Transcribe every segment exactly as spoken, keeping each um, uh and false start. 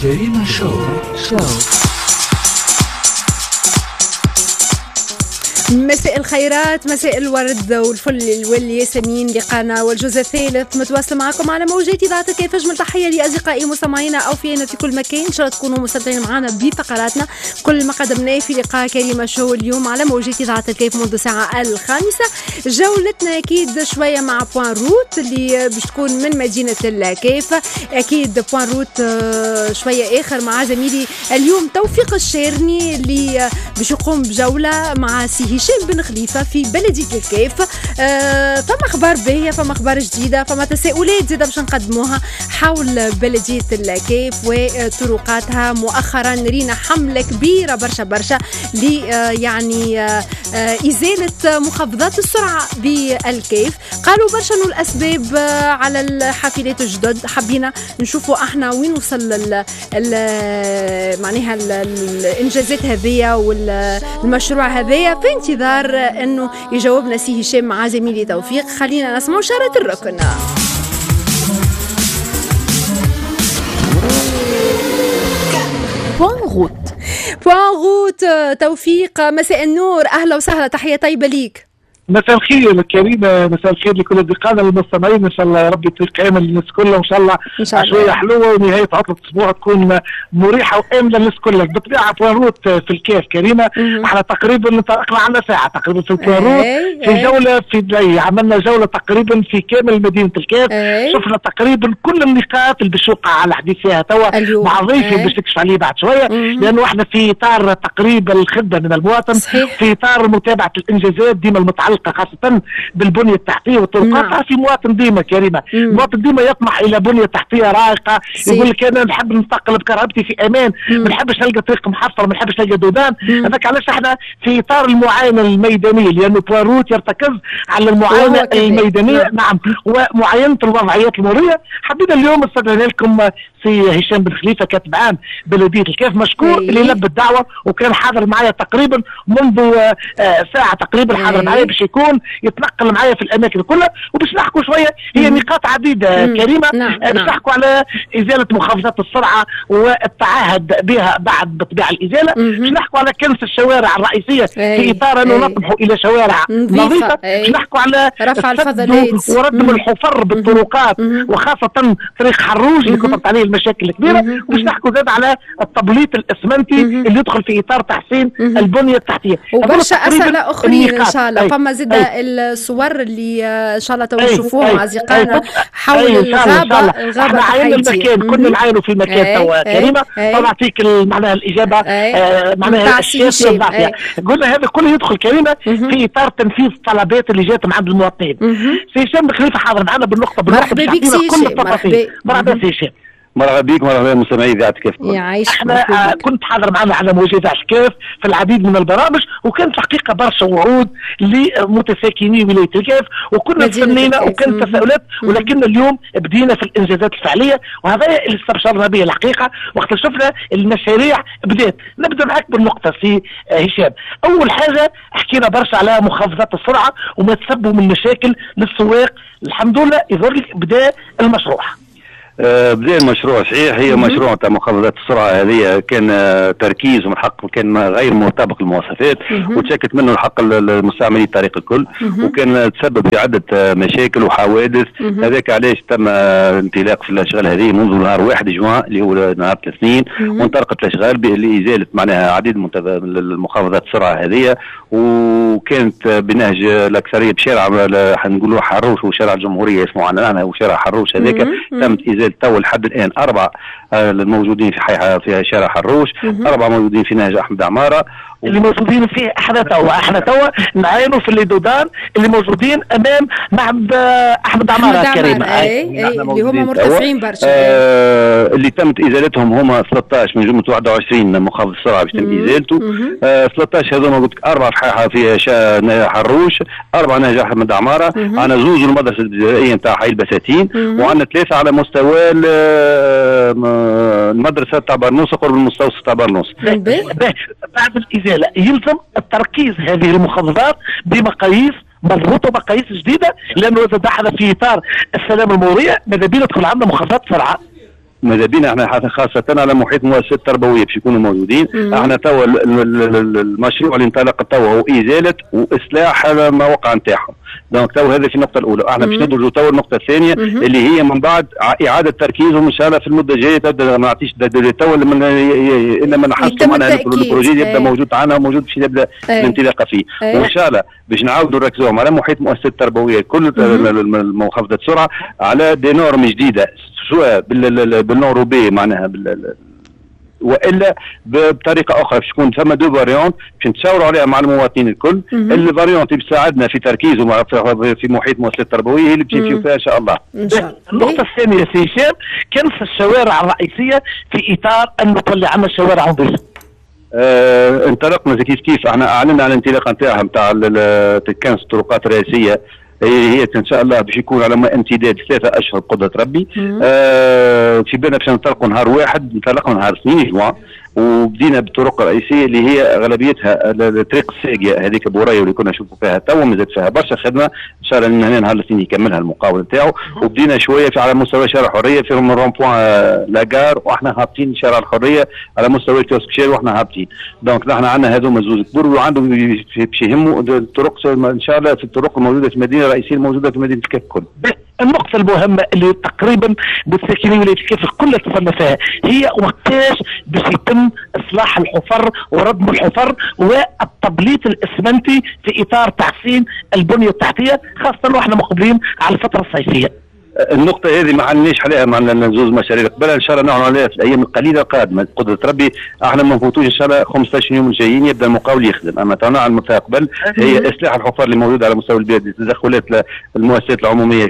جريمة شو شو مساء الخيرات، مساء الورد والفل والياسمين لقانا والجزء الثالث متواصل معكم على موجات إذاعة الكيف. أجمل تحية لأصدقائي مستمعينا أو فينا في كل مكان، إن شاء الله تكونوا مستمتعين معنا بفقراتنا. كل ما قدمناه في لقاء كريمة شو اليوم على موجات إذاعة الكيف منذ الساعة الخامسة. جولتنا أكيد شوية مع بوان روت اللي باش تكون من مدينة الكيف، أكيد بوان روت شوية آخر مع زميلي اليوم توفيق الشيرني اللي باش يقوم بجولة مع سي هشام بن خليفة في بلدية الكيف. آه فما أخبار باهية، فما أخبار جديدة، فما تساؤلات زيادة باش نقدموها حول بلدية الكيف وطرقاتها. مؤخرا رينا حملة كبيرة برشا برشا ل آه يعني آه إزالة مخفضات السرعة بالكيف. قالوا برشا إنه الأسباب آه على الحافلات الجدد. حبينا نشوفوا احنا وين وصل ال ال معناها ال الإنجازات هذية والمشروع هذايا. في انتظار انه يجاوبنا سي هشام مع زميلي توفيق. خلينا نسمعوا شارة الركن. بوان غوت بوان غوت توفيق، مساء النور، اهلا وسهلا، تحية طيبة ليك. مساء الخير الكريمة، مساء الخير لكل أصدقائنا المستمعين. إن شاء الله يا رب يطيق أيمن للناس كلها، وإن شاء الله عشوية حلوة ونهاية عطلة أسبوع تكون مريحة وآمنة للناس كلها. بالطبيعة بوانروت في الكيف كريمة، احنا تقريبا انطلقنا على ساعة تقريبا في بوانروت في جولة في دلي. عملنا جولة تقريبا في كامل مدينة الكيف. شفنا تقريبا كل النقاط اللي باش نوقع على حديث فيها توا مع ضيفي باش نكشف عليه بعد شوية، لأنه احنا في إطار تقريبا الخدمة من المواطن، في إطار متابعة الإنجازات ديما المتعلقة خاصة بالبنية التحتية والطرقات. في مواطن ديما كريمة، المواطن ديما يطمح إلى بنية تحتية رائقة، يقول لك أنا نحب ننتقل بكرهبتي في أمان، ما نحبش نلقى طريق محفر، ما نحبش نلقى دودان. هذاك علاش احنا في إطار المعاينة الميدانية، لأنه بوان روت يرتكز على المعاينة الميدانية. نعم، ومعاينة الوضعيات المرورية. حبينا اليوم استدعينا لكم سي هشام بن خليفة كاتب عام بلدية الكيف مشكور اللي لبى الدعوة وكان حاضر معايا تقريبا منذ ساعة تقريبا، حاضر معايا باش يكون يتنقل معايا في الأماكن كلها وباش نحكوا شوية. هي نقاط عديدة كريمة، باش نحكوا على إزالة مخفضات السرعة والتعهد بها بعد بطبيعة الإزالة. باش نحكوا على كنس الشوارع الرئيسية في إطار أنه نطمحوا إلى شوارع نظيفة. باش نحكوا على رفع الفضلات وردم الحفر بالطرقات، وخاصة طريق حروج اللي كنت عليه المشاكل الكبيرة. وباش نحكوا زاد على التبليط الاسمنتي اللي يدخل في اطار تحسين البنيه التحتيه. وبرشا اسئله اخرين ان شاء الله. فما زاد الصور اللي ان شاء الله تو نشوفوهم مع اصدقائنا حول الغابه. الغابه احنا عاينين المكان، كنا نعاينوا في المكان توا كريمه. طبعا فيك معناها الاجابه معناها الشافيه والضافيه. قلنا هذا كله يدخل كريمه في اطار تنفيذ الطلبات اللي جات من عند المواطنين. سي هشام بن خليفة حاضر معنا بالنقطه بالنقطه. مرحبا بك سي هشام. مرحبا سي هشام. مرحبا بك، مرحبا مستمعي اذاعه الكيف. احنا آه كنت حاضر معنا على موجات اذاعه الكيف في العديد من البرامج، وكانت حقيقه برشا وعود لمتساكني ولايه الكيف، وكنا استنينا وكانت تساؤلات، ولكن اليوم بدينا في الانجازات الفعليه، وهذا اللي استبشرنا به الحقيقه وقت شفنا المشاريع بدات. نبدا معك بالنقطه سي هشام. اول حاجه حكينا برشا على مخفضات السرعه وما تسبب من مشاكل للسواق. الحمد لله يظهر لك بدا المشروع. آه بدأ المشروع صحيح. هي مشروع تاع مخفضات السرعة هذه كان آه تركيز ومن حق كان غير مطابق للمواصفات، وتشكت منه الحق المستعملي الطريق الكل، وكان تسبب في عدة آه مشاكل وحوادث. هذاك علاش تم آه انطلاق في الاشغال هذه منذ نهار واحد جوان اللي هو نهار الاثنين، وانطلقت الاشغال لازالة معناها عديد من المخفضات السرعة هذه، وكانت بنهج الاكثريه بشارع حنقولوا حروش وشارع الجمهوريه اسمه عندنا وشارع حروش. هذاك تمت ازاله تو لحد الان اربع الموجودين في حي في شارع حروش، اربعه موجودين في نهج احمد عماره اللي موجودين فيه. احنا توا احنا توا نعاينوا في الليدودان اللي موجودين امام معبد احمد عماره كريمه، اي اللي هم مرتفعين برشا. آه اللي تمت ازالتهم هما ثلاثة عشر من جمله واحد وعشرين مخفض السرعه باش تم ازالته. آه ثلاثة عشر هذوما قلت لك اربعه في في حروش، اربعه نهج احمد عماره، عندنا زوج المدرسه الابتدائيه نتاع حي البساتين، وعندنا ثلاثه على مستوى المدرسه تاع برنوس قرب المستوصف تاع برنوس. بعد الازاله يلزم التركيز هذه المخفضات بمقاييس مضبوطه ومقاييس جديده، لانه اذا دخل في اطار السلامه المروريه ماذا بينا تدخل عندنا مخفضات سرعه. ماذا بينا احنا خاصه على محيط مؤسسات تربويه باش يكونوا موجودين. مم. احنا توا المشروع اللي انطلق توا هو ازاله واصلاح المواقع نتاعهم. دونك تو هذه في النقطه الاولى. احنا باش ندرجوا تو النقطه الثانيه مم. اللي هي من بعد اعاده تركيزهم ان شاء الله في المده الجايه. تبدا ما نعطيش تو الا ما نحسوا معناها البروجي يبدا موجود عندنا وموجود باش يبدا الانطلاقه فيه. وان شاء الله باش نعاودوا نركزوا على محيط مؤسسات التربويه كل محافظه سرعه على دي نورم جديده سواء بالنور بي معناها بال والا بطريقه اخرى باش تكون ثم دو فاريونت باش نتشاوروا عليها مع المواطنين الكل. الفاريونت اللي بتساعدنا في تركيزه في محيط مؤسسات التربويه هي اللي باش نمشيو فيها ان شاء الله. النقطه الثانيه سي هشام كان في الشوارع الرئيسيه في اطار انه تولي عندنا شوارع نظيفه. آه انطلقنا كيف كيف احنا اعلنا على الانطلاق نتاعها نتاع كانت الطرقات الرئيسيه. هي ان شاء الله باش يكون على امتداد ثلاثه اشهر بقدره ربي. آه في بالنا باش ننطلقوا نهار واحد، انطلقنا نهار اثنين جوان وبدينا بالطرق الرئيسيه اللي هي اغلبيتها الطريق الساقيه هذيك بوريه اللي كنا نشوفوا فيها توا مازال فيها برشا خدمه ان شاء الله من هنا نهار الاثنين يكملها المقاول نتاعو. وبدينا شويه في على مستوى شارع الحريه في رون بوان لاغار واحنا هابطين شارع الحريه على مستوى الكيوسكشير واحنا هابطين. دونك نحن عندنا هذوما زوز كبر وعندهم باش يهموا الطرق ان شاء الله في الطرق الموجوده في المدينه الرئيسيه الموجوده في مدينه كيف كل. النقطة المهمة اللي تقريبا بالساكنين ولاية كيف كلها تصلنا فيها هي وقتاش باش يتم إصلاح الحفر وردم الحفر والتبليط الإسمنتي في إطار تحسين البنية التحتية خاصة واحنا مقبلين على الفترة الصيفية. النقطة هذه ما عندناش عليها معنا زوز مشاريع قبلها ان شاء الله نعمل عليها في الايام القليلة القادمة قدرة ربي. احنا ما نفوتوش ان شاء الله خمسطاش يوم الجايين يبدا المقاول يخدم. اما تاعنا على المستقبل هي اصلاح الحفر اللي موجودة على مستوى البلاد التدخلات المؤسسات العمومية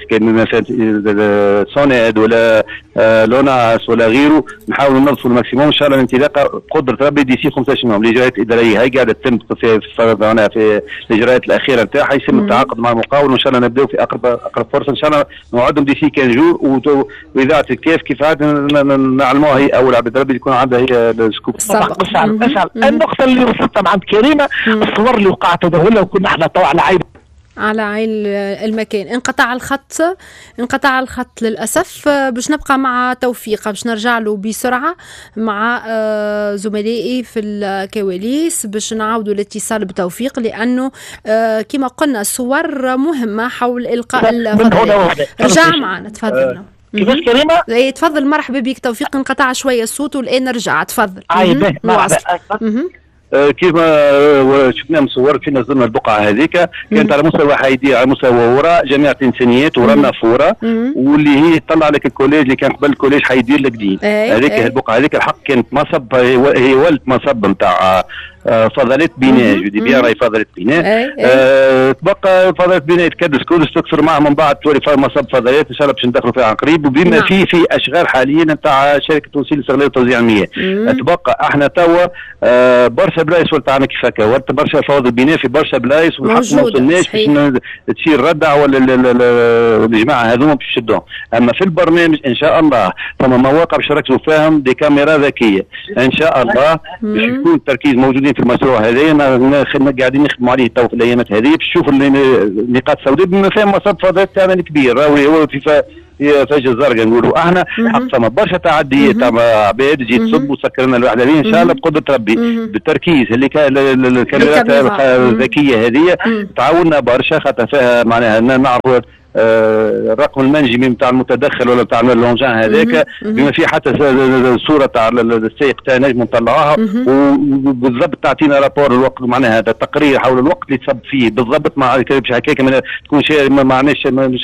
مثلا سوناد ولا لوناس ولا غيره نحاولوا ننظفوا الماكسيموم ان شاء الله الانطلاقة بقدرة ربي ديسي خمسطاش يوم. الاجراءات الادارية هي قاعدة تتم في في الاجراءات الاخيرة نتاعها يتم التعاقد مع المقاول وان شاء الله نبداو في اقرب اقرب فرصة ان شاء الله نوعدهم في كان جور واذاعه كيف كيف عاد نعلموها هي اول عبد ربي يكون عندها هي السكوب السابق. النقطه اللي وصلتها عند كريمه الصور اللي وقعت تداولها وكنا احنا تو على عين على عين المكان. انقطع الخط انقطع الخط للأسف. باش نبقى مع توفيق باش نرجع له بسرعة مع زملائي في الكواليس باش نعاودوا الاتصال بتوفيق لأنه كما قلنا صور مهمة حول إلقاء الفضائيات. رجع معنا تفضل. كيفاش كريمة؟ تفضل مرحبا بك توفيق. انقطع شوية الصوت والآن رجع تفضل. عايبه كيما شفنا مصور كي نزلنا البقعه هذيك كانت على مستوى حيدي على مستوى وراء جامعه الانسانيات وراء النافوره واللي هي تطلع لك الكوليج اللي كان قبل الكوليج حيدير القديم هذيك البقعه هذيك الحق كانت مصب هي ولد مصب نتاع فضلات بناء جودي بيان راهي فضلات بناء أه تبقى فضلات بناء يتكدس كل تكثر معها من بعد تولي مصب فضلات ان شاء الله باش ندخلوا فيها عن قريب وبما نعم. في في اشغال حاليا نتاع شركه توصيل الاستغلال وتوزيع المياه تبقى احنا توا أه برشا بلايص ولت عنا كيف هكا ولت برشا فوضى البناء في برشا بلايص والحق ما وصلناش باش تصير ردع ولا الجماعه هذوما باش يشدوهم. اما في البرنامج ان شاء الله ثم مواقع باش نركزوا فيهم دي كاميرا ذكيه ان شاء الله باش يكون التركيز موجودين في المشروع هذا قاعدين نخدموا عليه تو في الايامات هذه باش تشوفوا النقاط السوداء بما فيها مصب فضلات ثمن كبير راهو هو في في فاش الزرقاء نقولوا احنا حق ثم برشا تعديات تاع عباد تجي تصب وسكرنا الوحده هذه ان شاء الله بقدره ربي بالتركيز اللي الكاميرات الذكيه هذه تعاوننا برشا خاطر فيها معناها نعرفوا آه الرقم المنجمي نتاع المتدخل ولا نتاع اللونجان هذاك بما فيه حتى الصوره تاع السائق تاع نجم نطلعوها وبالضبط تعطينا رابور الوقت معناها هذا التقرير حول الوقت اللي تصب فيه بالضبط مع باش هكاك ما تكون شيء ما معناش مش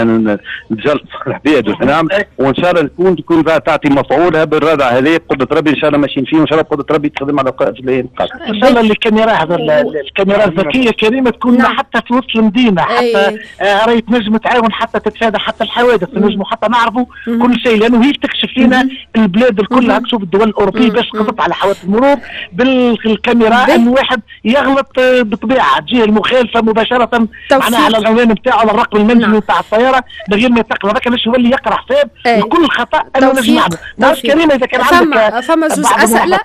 الجلط الحبيب والنعم وان شاء الله تكون تكون تعطي مفعولها بالردع هذه بقدره ربي ان شاء الله ماشيين فيه وان شاء الله بقدره ربي تخدم على الايام القادمه ان شاء الله. الكاميرا هذا الكاميرا الذكيه كريمه تكون حتى في وسط المدينه حتى راهي تنجم تعاون حتى تتفادى حتى الحوادث نجموا حتى نعرفوا كل شيء لانه هي تكشف لنا البلاد الكل هاك شوف الدول الاوروبيه باش قضت على حوادث المرور بالكاميرا ان واحد يغلط بطبيعه تجيه المخالفه مباشره معناها على العنوان نتاعو على الرقم المنزلي نتاع السياره من غير ما يتقل هذاك باش هو اللي يقرا حساب لكل خطا انا نجم نعمل. ناس كريمه اذا كان عندك فما جزء اسئله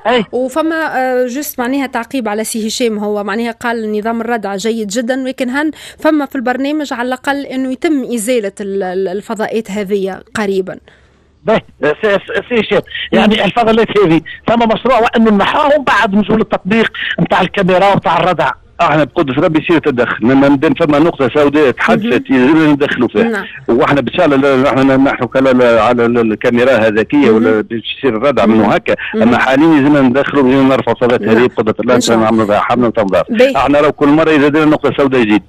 وفما جست معناها تعقيب على سي هشام هو معناها قال نظام الردع جيد جدا ولكن هن فما في البرنامج على الاقل انه يتم إزالة الفضاءات هذه قريبا. باهي سي شيخ يعني الفضلات هذه ثم مشروع وانه نحاهم بعد نزول التطبيق نتاع الكاميرا ونتاع الردع. احنا بقدرة ربي يصير تدخل مادام فما نقطة سوداء تحدثت يلزمنا ندخلوا فيها. نعم. واحنا ان شاء الله احنا نحن على الكاميرا الذكية ولا يصير الردع منه هكا، اما حاليا يلزمنا ندخلوا لازم نرفعوا صفات هذه بقدرة الله نعملوا حملة تنظيف. احنا لو كل مرة إذا درنا نقطة سوداء جديد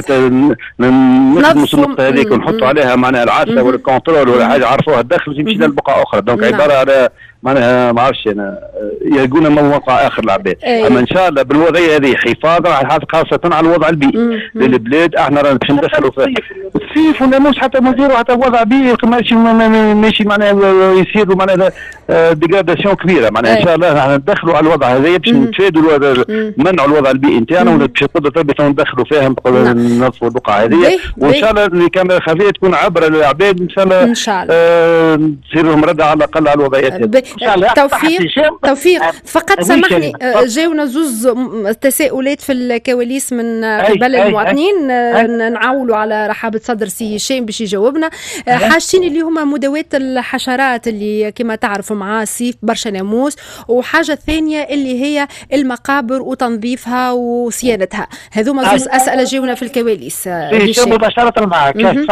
نخدموا النقطة هذيك ونحطوا عليها معناها العاسة ولا الكونترول ولا حاجة عرفوها تدخل تمشي للبقعة أخرى. دونك عبارة على معناها ما عرفش انا يلقونا موقع اخر العباد. اما ان شاء الله بالوضعيه هذه حفاظا خاصه على الوضع البيئي للبلاد. احنا رانا باش ندخلوا في الصيف ولا مش حتى نديروا حتى وضع بيئي ماشي ماشي معناها يصيروا معناها ديغراداسيون كبيره. معناها ان شاء الله احنا ندخلوا على الوضع هذا باش نتفادوا منعوا الوضع البيئي نتاعنا ولا باش نقدروا ربي ندخلوا فيها ننظفوا البقعه هذه. وان شاء الله الكاميرا الخفيه تكون عبره للعباد ان شاء الله ان شاء الله تصير لهم رده على الاقل على الوضعيات هذه. توفيق توفيق فقط سامحني جاونا زوز تساؤلات في الكواليس من قبل المواطنين نعولوا على رحابة صدر سي هشام باش يجاوبنا. حاجتين اللي هما مداواة الحشرات اللي كما تعرفوا مع الصيف برشا ناموس، وحاجة ثانية اللي هي المقابر وتنظيفها وصيانتها. هذوما زوز أسئلة جاونا في الكواليس. هشام مباشرة معك.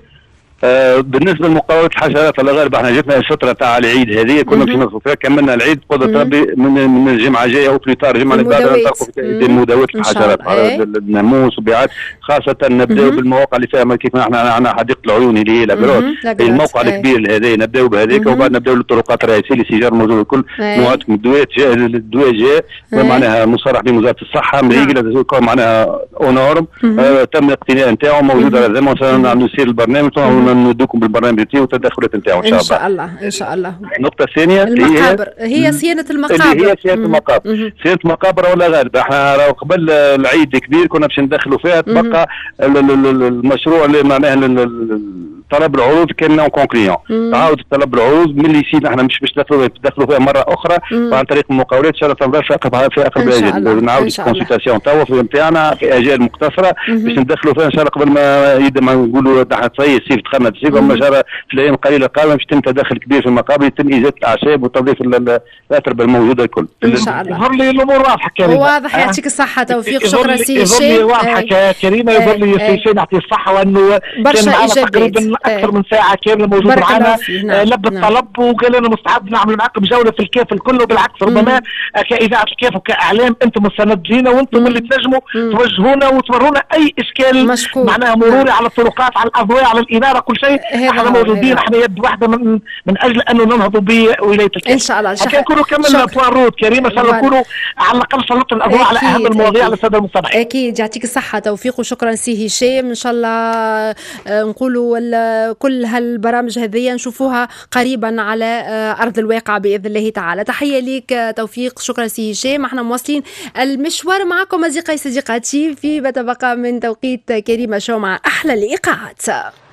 آه بالنسبه لمقاومه الحشرات الله غالب احنا جاتنا الفتره تاع العيد هذه كنا باش نصرفوا فيها كملنا العيد قدرة ربي من من الجمعه الجايه او بليطار الجمعه اللي بعدها نلتقوا في مداواه الحشرات على الناموس وبيعات خاصه نبداو بالمواقع اللي فيها كيف احنا عندنا حديقه العيون اللي هي لابروت الموقع الكبير هذا نبداو بهذيك وبعد نبداو للطرقات الرئيسيه اللي سيجار موجود الكل مجموعه الدواء جاء الدواء جاء معناها مصرح بوزاره الصحه مريقله معناها اونورم تم الاقتناء نتاعو موجود على زعما نعملوا سير البرنامج ندوكم بالبرنامج نتاعو والتدخلات نتاعو ان شاء الله. ان شاء الله ان شاء الله. النقطة الثانية المقابر هي صيانة المقابر. اللي هي صيانة المقابر. صيانة المقابر ولا غالب احنا راهو قبل العيد الكبير كنا باش ندخلوا فيها تبقى المشروع اللي معناه طلب العروض كان نون كونكليون. تعاود طلب العروض من اللي يصير احنا مش باش ندخلوا ندخلوا فيها مرة أخرى وعن طريق المقاولات ان شاء الله تنظر في أقرب في أقرب أجل. نعاود الكونسلتاسيون توا في نتاعنا في أجال مقتصرة باش ندخلوا فيها ان شاء الله قبل ما يبدا ما نقولوا نحن تصيف الصيف دخلنا الصيف اما جرى في الايام القليله القادمه باش يتم تدخل كبير في المقابر يتم ازاله الاعشاب وتنظيف الاتربه الموجوده الكل. ان شاء الله. يظهر لي الامور واضحه كريمه. واضح يعطيك الصحه توفيق. شكرا سي هشام. يظهر لي واضحه كريمه يظهر لي سي هشام يعطيه الصحه وانه كان معنا تقريبا اكثر من ساعه كامله موجود معنا لبى الطلب وقال لنا مستعد نعمل معكم جوله في الكيف الكل وبالعكس ربما كاذاعه الكيف وكاعلام انتم السند لينا وانتم اللي تنجموا توجهونا وتورونا اي اشكال معناها مروري على الطرقات على الاضواء على الاناره كل شيء. احنا موجودين احنا يد واحده من من اجل انه ننهضوا بولايه الكيف ان شاء الله. حتى نكونوا كملنا بوان روت كريمه ان شاء الله نكونوا على الاقل سلطنا الاضواء على اهم المواضيع للساده المستمعين. اكيد يعطيك الصحه توفيق وشكرا سي هشام. ان شاء الله نقولوا كل هالبرامج هذه نشوفوها قريبا على ارض الواقع باذن الله تعالى. تحيه ليك توفيق. شكرا سي هشام. احنا مواصلين المشوار معكم اصدقائي صديقاتي في بتبقى من توقيت كريمه شو مع احلى الايقاعات.